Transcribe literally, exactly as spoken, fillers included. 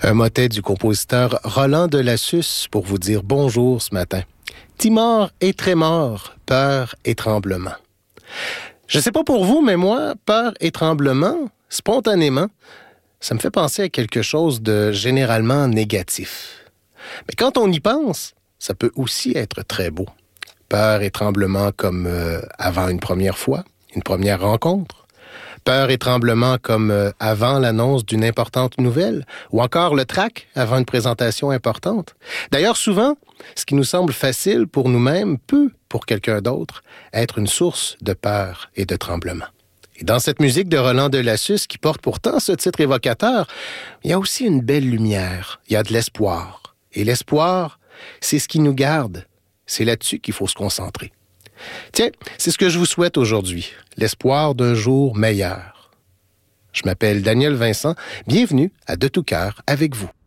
Un motet du compositeur Roland de Lassus pour vous dire bonjour ce matin. Timor et trémor, peur et tremblement. Je sais pas pour vous, mais moi, peur et tremblement, spontanément, ça me fait penser à quelque chose de généralement négatif. Mais quand on y pense, ça peut aussi être très beau. Peur et tremblement comme euh, avant une première fois, une première rencontre. Peur et tremblement comme euh, avant l'annonce d'une importante nouvelle, ou encore le trac avant une présentation importante. D'ailleurs, souvent, ce qui nous semble facile pour nous-mêmes peut, pour quelqu'un d'autre, être une source de peur et de tremblement. Et dans cette musique de Roland de Lassus, qui porte pourtant ce titre évocateur, il y a aussi une belle lumière, il y a de l'espoir. Et l'espoir, c'est ce qui nous garde. C'est là-dessus qu'il faut se concentrer. Tiens, c'est ce que je vous souhaite aujourd'hui, l'espoir d'un jour meilleur. Je m'appelle Daniel Vincent, bienvenue à De tout cœur avec vous.